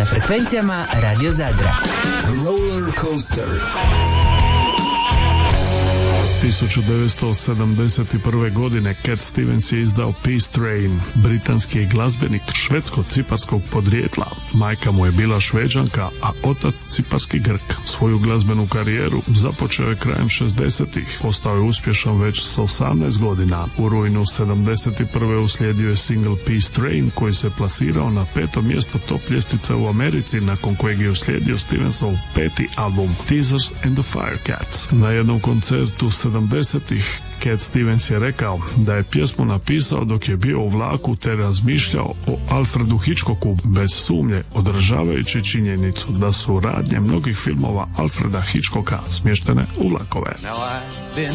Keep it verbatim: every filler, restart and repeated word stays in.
frekvencijama Radio Zadra. Roller Coaster. tisuću devetsto sedamdeset prve. godine Cat Stevens je izdao Peace Train. Britanski je glazbenik švedsko-ciparskog podrijetla. Majka mu je bila Šveđanka, a otac ciparski Grk. Svoju glazbenu karijeru započeo je krajem šezdesetih. Postao je uspješan već s osamnaest godina. U rujnu sedamdeset prve. uslijedio je single Peace Train koji se plasirao na petom mjestu top ljestvice u Americi, nakon kojeg je uslijedio Stevensov peti album Teasers and the Firecats. Na jednom koncertu sedamdesetih Cat Stevens je rekao da je pjesmu napisao dok je bio u vlaku te razmišljao o Alfredu Hitchcocku, bez sumnje odražavajući činjenicu da su radnje mnogih filmova Alfreda Hitchcocka smještene u vlakove.